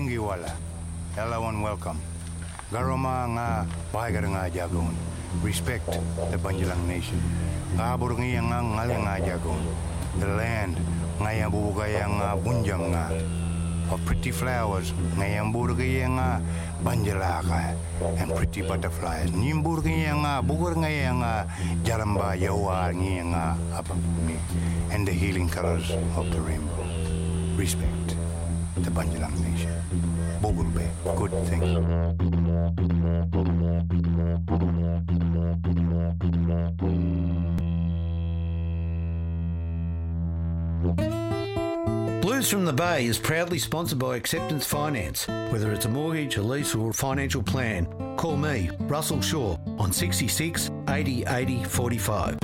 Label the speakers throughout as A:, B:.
A: Bungiwala. Hello and welcome. Garoma nga bahagar nga jagon. Respect the Banjalang Nation. Kabur nga ngali nga jagon. The land nga yang bubugay nga bunjang nga. Of pretty flowers nga yang burugay nga Banjalaka and pretty butterflies. Nimburugay nga bugur nga yang jaramba yawa nga apapuni. And the healing colors of the rainbow. Respect the Banjalang Nation. Bogulbe, good thing.
B: Blues from the Bay is proudly sponsored by Acceptance Finance. Whether it's a mortgage, a lease or a financial plan, call me, Russell Shaw, on 66 80 80 45.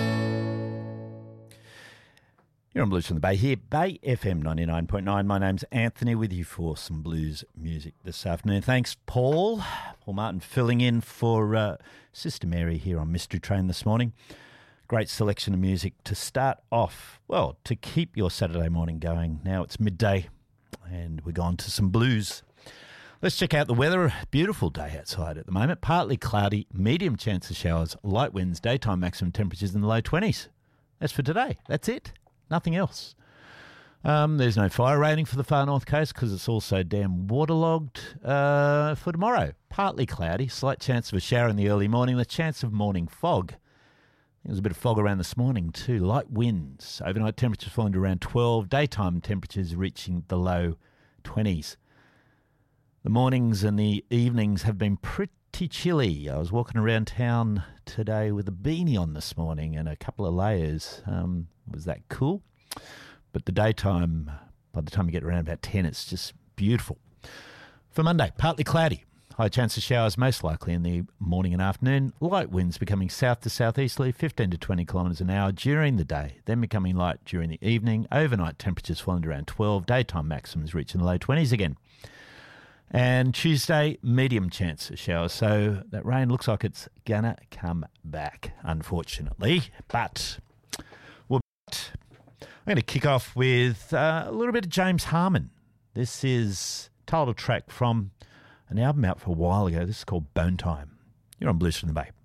C: You're on Blues from the Bay here, Bay FM 99.9. My name's Anthony with you for some blues music this afternoon. Thanks, Paul. Paul Martin filling in for Sister Mary here on Mystery Train this morning. Great selection of music to start off, well, to keep your Saturday morning going. Now it's midday and we're going to some blues. Let's check out the weather. Beautiful day outside at the moment. Partly cloudy, medium chance of showers, light winds, daytime maximum temperatures in the low 20s. That's for today. That's it. Nothing else. There's no fire rating for the far north coast because it's also damn waterlogged. For tomorrow, partly cloudy, slight chance of a shower in the early morning, the chance of morning fog. There's a bit of fog around this morning too. Light winds. Overnight temperatures falling to around 12. Daytime temperatures reaching the low 20s. The mornings and the evenings have been pretty chilly. I was walking around town today with a beanie on this morning and a couple of layers. Was that cool? But the daytime, by the time you get around about 10, it's just beautiful. For Monday, partly cloudy. High chance of showers most likely in the morning and afternoon. Light winds becoming south to southeasterly, 15 to 20 kilometres an hour during the day, then becoming light during the evening. Overnight temperatures falling to around 12. Daytime maximums reaching the low 20s again. And Tuesday, medium chance of showers. So that rain looks like it's gonna come back, unfortunately. But I'm going to kick off with a little bit of James Harmon. This is a title track from an album out for a while ago. This is called Bone Time. You're on Blues from the Bay.